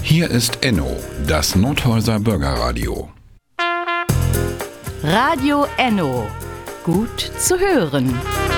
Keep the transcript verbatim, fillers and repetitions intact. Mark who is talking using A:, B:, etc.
A: Hier ist Enno, das Nordhäuser Bürgerradio.
B: Radio Enno. Gut zu hören.